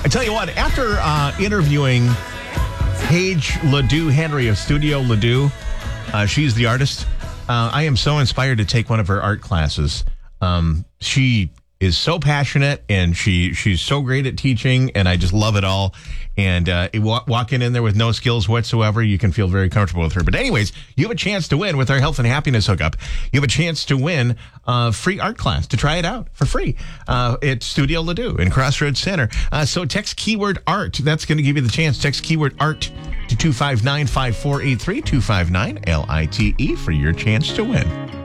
I tell you what, after interviewing Paige Ledoux Henry of Studio Ledoux, she's the artist. I am so inspired to take one of her art classes. She is so passionate, and she's so great at teaching, and I just love it all. And walking in there with no skills whatsoever, you can feel very comfortable with her. But anyways, you have a chance to win with our Health and Happiness hookup. You have a chance to win a free art class to try it out for free at Studio Ledoux in Crossroads Center. So text keyword art. That's going to give you the chance. Text keyword art to 259-5483, 259-LITE for your chance to win.